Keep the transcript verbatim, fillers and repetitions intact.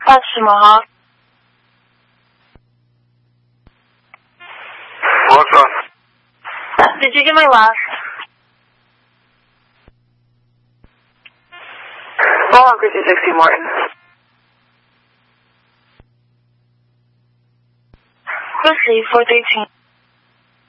干什么啊？ What's up? Did you get my last? Well, Chrissy sixty Morton. Chrissy, four thirteen.